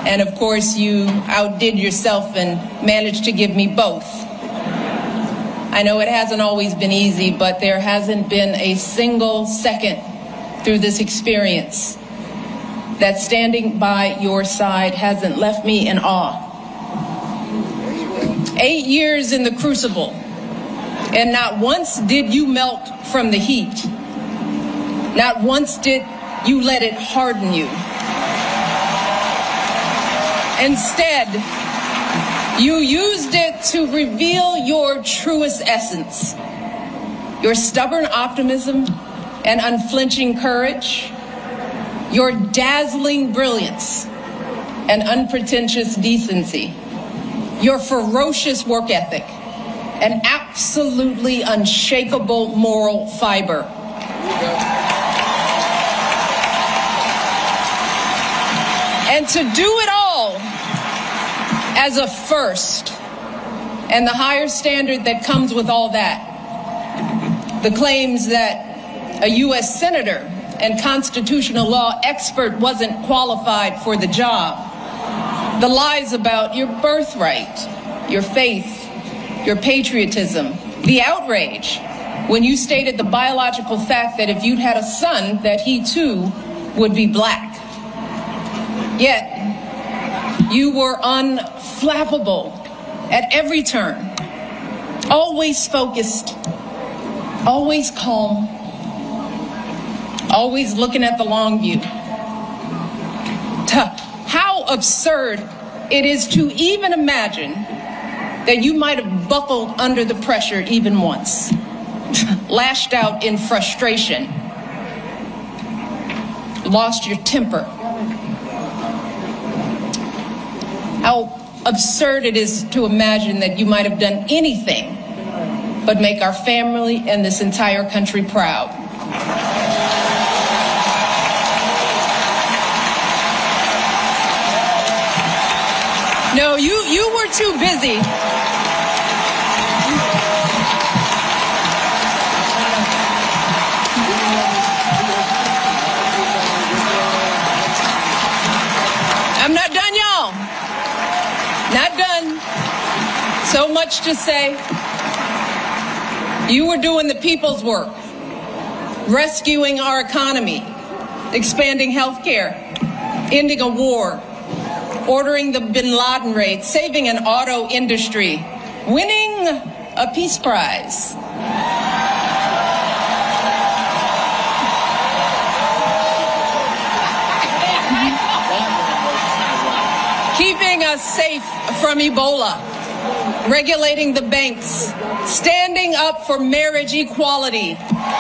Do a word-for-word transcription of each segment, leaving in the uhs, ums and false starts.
And of course, you outdid yourself and managed to give me both. I know it hasn't always been easy, but there hasn't been a single second through this experience that standing by your side hasn't left me in awe. Eight years in the crucible, and not once did you melt from the heat. Not once did you let it harden you. Instead, you used it to reveal your truest essence, your stubborn optimism and unflinching courage, your dazzling brilliance and unpretentious decency, your ferocious work ethic and absolutely unshakable moral fiber. And to do it all as a first, and the higher standard that comes with all that, the claims that a U S senator and constitutional law expert wasn't qualified for the job, the lies about your birthright, your faith, your patriotism, the outrage when you stated the biological fact that if you'd had a son, that he too would be black. Yet, you were unflappable at every turn, always focused, always calm, always looking at the long view. How absurd it is to even imagine that you might have buckled under the pressure even once, lashed out in frustration, lost your temper. How absurd it is to imagine that you might have done anything but make our family and this entire country proud. No, you, you were too busy. I'm not done, y'all. Not done. So much to say. You were doing the people's work, rescuing our economy, expanding health care, ending a war, ordering the Bin Laden raid, saving an auto industry, winning a peace prize. Keeping us safe from Ebola, regulating the banks, standing up for marriage equality,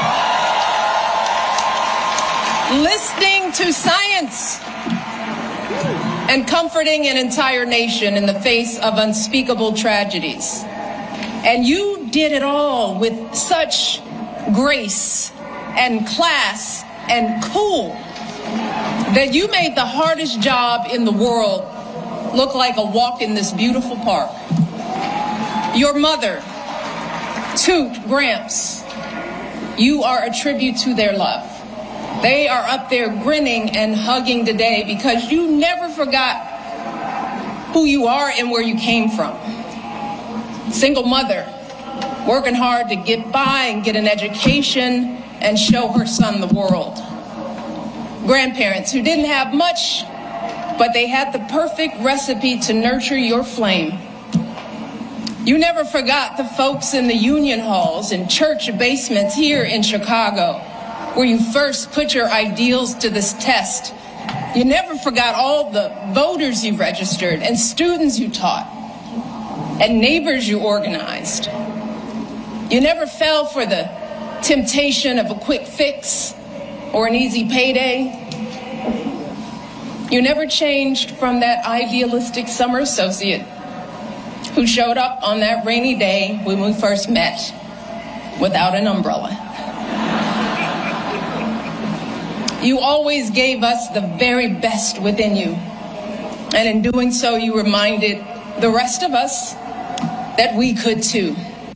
listening to science, and comforting an entire nation in the face of unspeakable tragedies. And you did it all with such grace and class and cool that you made the hardest job in the world look like a walk in this beautiful park. Your mother, Toot, Gramps, you are a tribute to their love. They are up there grinning and hugging today because you never forgot who you are and where you came from. Single mother, working hard to get by and get an education and show her son the world. Grandparents who didn't have much, but they had the perfect recipe to nurture your flame. You never forgot the folks in the union halls and church basements here in Chicago, where you first put your ideals to this test. You never forgot all the voters you registered and students you taught and neighbors you organized. You never fell for the temptation of a quick fix or an easy payday. You never changed from that idealistic summer associate who showed up on that rainy day when we first met without an umbrella. You always gave us the very best within you. And in doing so, you reminded the rest of us that we could too.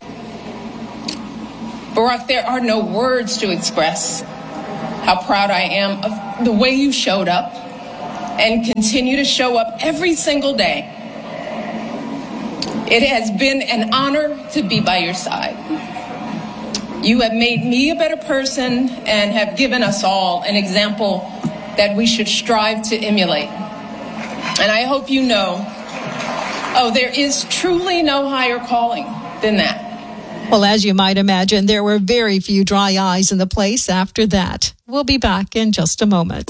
Barack, there are no words to express how proud I am of the way you showed up, and continue to show up every single day. It has been an honor to be by your side. You have made me a better person and have given us all an example that we should strive to emulate. And I hope you know, oh, there is truly no higher calling than that. Well, as you might imagine, there were very few dry eyes in the place after that. We'll be back in just a moment.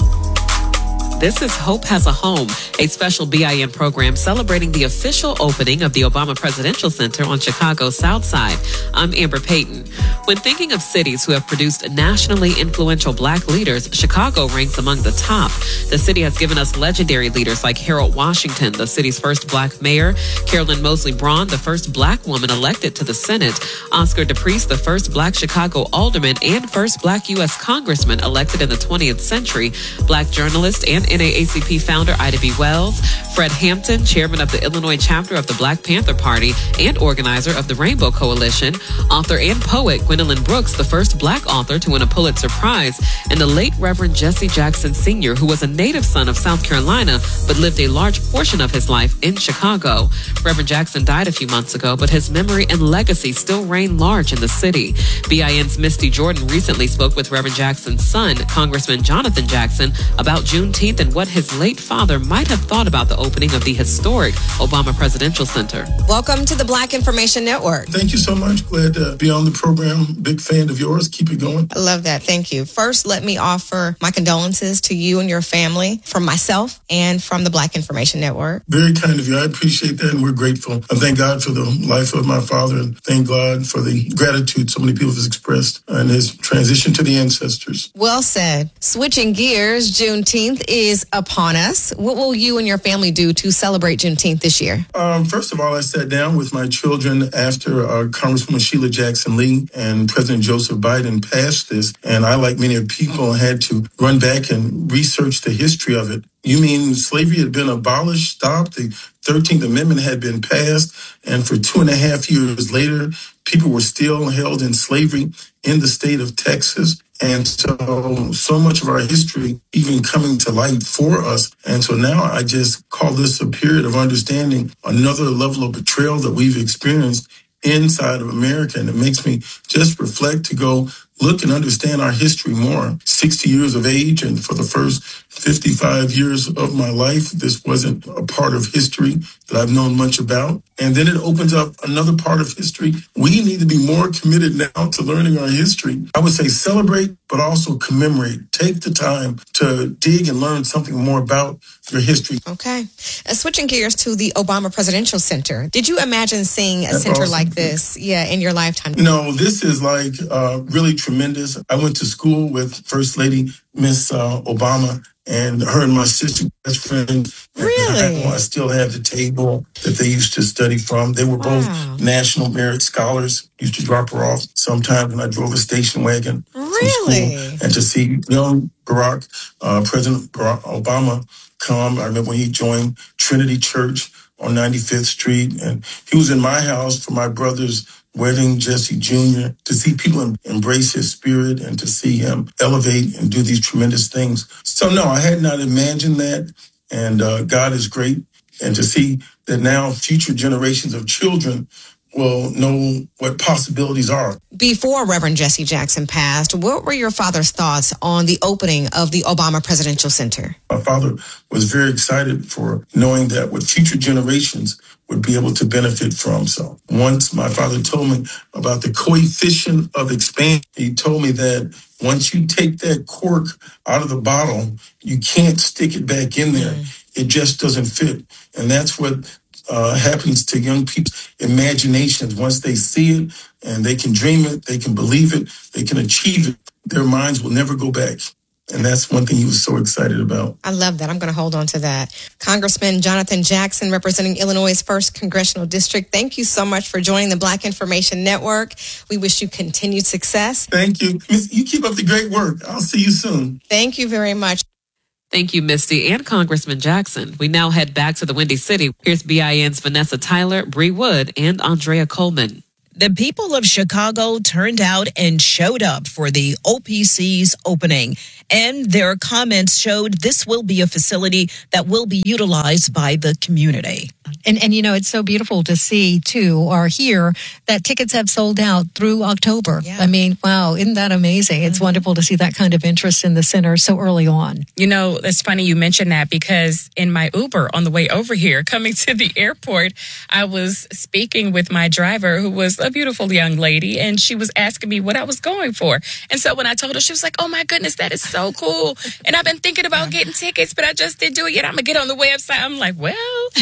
This is Hope Has a Home, a special B I N program celebrating the official opening of the Obama Presidential Center on Chicago's South Side. I'm Amber Payton. When thinking of cities who have produced nationally influential black leaders, Chicago ranks among the top. The city has given us legendary leaders like Harold Washington, the city's first black mayor, Carolyn Mosley Braun, the first black woman elected to the Senate, Oscar DePriest, the first black Chicago alderman and first black U S congressman elected in the twentieth century, black journalist and N double A C P founder Ida B. Wells, Fred Hampton, chairman of the Illinois chapter of the Black Panther Party and organizer of the Rainbow Coalition, author and poet Gwendolyn Brooks, the first black author to win a Pulitzer Prize, and the late Reverend Jesse Jackson Senior, who was a native son of South Carolina but lived a large portion of his life in Chicago. Reverend Jackson died a few months ago, but his memory and legacy still reign large in the city. B I N's Misty Jordan recently spoke with Reverend Jackson's son, Congressman Jonathan Jackson, about Juneteenth and what his late father might have thought about the opening of the historic Obama Presidential Center. Welcome to the Black Information Network. Thank you so much. Glad to be on the program. Big fan of yours. Keep it going. I love that. Thank you. First, let me offer my condolences to you and your family from myself and from the Black Information Network. Very kind of you. I appreciate that, and we're grateful. I thank God for the life of my father, and thank God for the gratitude so many people have expressed and his transition to the ancestors. Well said. Switching gears, Juneteenth is upon us. What will you and your family do to celebrate Juneteenth this year? Um, first of all, I sat down with my children after uh, Congresswoman Sheila Jackson Lee and President Joseph Biden passed this, and I, like many people, had to run back and research the history of it. You mean slavery had been abolished, stopped, the thirteenth Amendment had been passed, and for two and a half years later, people were still held in slavery in the state of Texas. And so, so much of our history even coming to light for us. And so now I just call this a period of understanding another level of betrayal that we've experienced inside of America. And it makes me just reflect to go look and understand our history more. sixty years of age, and for the first fifty-five years of my life, this wasn't a part of history that I've known much about. And then it opens up another part of history. We need to be more committed now to learning our history. I would say celebrate, but also commemorate. Take the time to dig and learn something more about your history. Okay. Uh, switching gears to the Obama Presidential Center. Did you imagine seeing a That's center awesome. like this, yeah, in your lifetime? No, this is like uh, really tremendous. I went to school with First Lady Miss uh, Obama, and her and my sister best friend. Really? I, I still have the table that they used to study from. They were both Wow. National Merit Scholars. Used to drop her off sometimes when I drove a station wagon Really? from school. And to see young Barack, uh, President Barack Obama come. I remember when he joined Trinity Church on ninety-fifth Street, and he was in my house for my brother's wedding, Jesse Junior, to see people em- embrace his spirit and to see him elevate and do these tremendous things. So no, I had not imagined that, and uh, God is great. And to see that now future generations of children will know what possibilities are. Before Reverend Jesse Jackson passed, what were your father's thoughts on the opening of the Obama Presidential Center? My father was very excited for knowing that what future generations would be able to benefit from. So once my father told me about the coefficient of expansion, he told me that once you take that cork out of the bottle, you can't stick it back in there. Mm. It just doesn't fit. And that's what uh, happens to young people's imaginations. Once they see it and they can dream it, they can believe it, they can achieve it, their minds will never go back. And that's one thing he was so excited about. I love that. I'm going to hold on to that. Congressman Jonathan Jackson, representing Illinois' first Congressional District, thank you so much for joining the Black Information Network. We wish you continued success. Thank you. You keep up the great work. I'll see you soon. Thank you very much. Thank you, Misty and Congressman Jackson. We now head back to the Windy City. Here's B I N's Vanessa Tyler, Bree Wood, and Andrea Coleman. The people of Chicago turned out and showed up for the O P C's opening, and their comments showed this will be a facility that will be utilized by the community. And, and you know, it's so beautiful to see, too, or hear that tickets have sold out through October. Yeah. I mean, wow, isn't that amazing? It's mm-hmm. wonderful to see that kind of interest in the center so early on. You know, it's funny you mentioned that because in my Uber on the way over here, coming to the airport, I was speaking with my driver, who was a beautiful young lady, and she was asking me what I was going for. And so when I told her, she was like, oh, my goodness, that is so cool. And I've been thinking about getting tickets, but I just didn't do it yet. I'm going to get on the website. I'm like, well...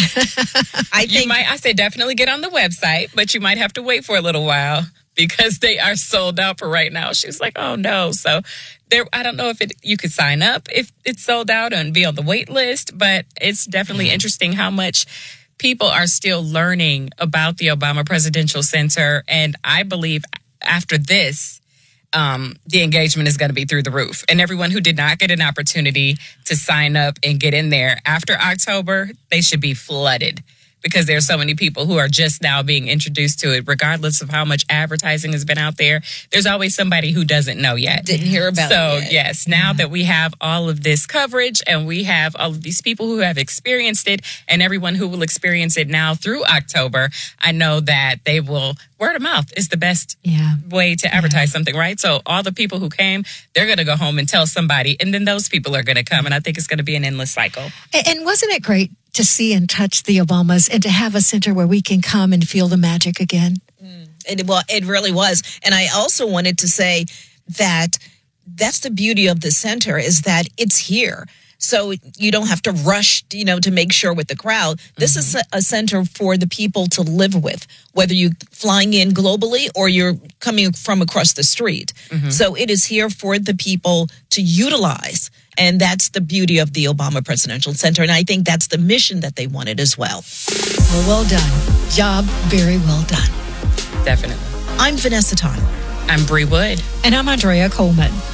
I think might, I said definitely get on the website, but you might have to wait for a little while because they are sold out for right now. She was like, oh no. So there, I don't know if it, you could sign up if it's sold out and be on the wait list, but it's definitely interesting how much people are still learning about the Obama Presidential Center. And I believe after this, Um, the engagement is going to be through the roof. And everyone who did not get an opportunity to sign up and get in there after October, they should be flooded because there's so many people who are just now being introduced to it, regardless of how much advertising has been out there. There's always somebody who doesn't know yet. Didn't hear about so, it yet. So, yes, now that we have all of this coverage and we have all of these people who have experienced it and everyone who will experience it now through October, I know that they will... Word of mouth is the best yeah. way to advertise yeah. something, right? So all the people who came, they're going to go home and tell somebody, and then those people are going to come, and I think it's going to be an endless cycle. And, and wasn't it great to see and touch the Obamas and to have a center where we can come and feel the magic again? Mm. It, well, it really was. And I also wanted to say that that's the beauty of the center is that it's here. So you don't have to rush, you know, to make sure with the crowd. This mm-hmm. is a center for the people to live with, whether you're flying in globally or you're coming from across the street. Mm-hmm. So it is here for the people to utilize. And that's the beauty of the Obama Presidential Center. And I think that's the mission that they wanted as well. Well, well done. Job very well done. Definitely. I'm Vanessa Tyler. I'm Bree Wood. And I'm Andrea Coleman.